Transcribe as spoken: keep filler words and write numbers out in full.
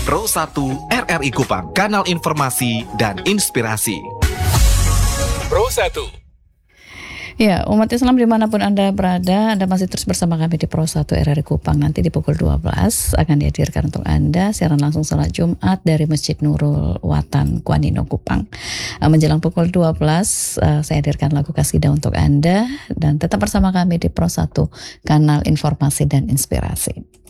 Pro satu R R I Kupang, kanal informasi dan inspirasi. Pro satu. Ya, umat Islam dimanapun Anda berada, Anda masih terus bersama kami di Pro satu R R I Kupang. Nanti di pukul dua belas akan dihadirkan untuk Anda siaran langsung salat Jumat dari Masjid Nurul Watan, Kuanino, Kupang. Menjelang pukul dua belas, saya hadirkan lagu kasidah untuk Anda. Dan tetap bersama kami di Pro satu, kanal informasi dan inspirasi.